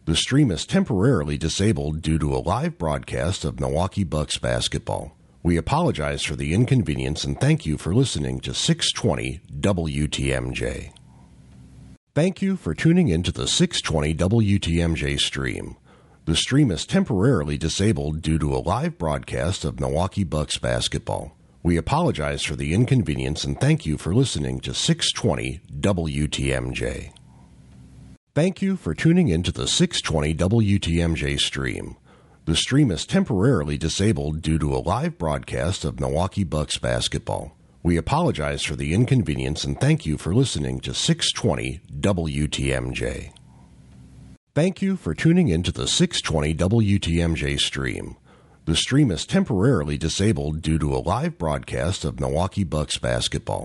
The stream is temporarily disabled due to a live broadcast of Milwaukee Bucks basketball. We apologize for the inconvenience and thank you for listening to 620 WTMJ. Thank you for tuning in to the 620 WTMJ stream. The stream is temporarily disabled due to a live broadcast of Milwaukee Bucks basketball. We apologize for the inconvenience and thank you for listening to 620 WTMJ. Thank you for tuning in to the 620 WTMJ stream. The stream is temporarily disabled due to a live broadcast of Milwaukee Bucks basketball. We apologize for the inconvenience and thank you for listening to 620 WTMJ. Thank you for tuning in to the 620 WTMJ stream. The stream is temporarily disabled due to a live broadcast of Milwaukee Bucks basketball.